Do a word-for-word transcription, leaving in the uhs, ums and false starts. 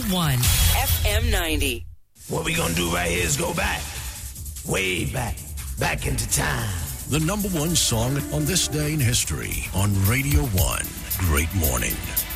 one, F M ninety. What we gonna do right here is go back, way back, back into time. The number one song on this day in history on Radio one. Great morning.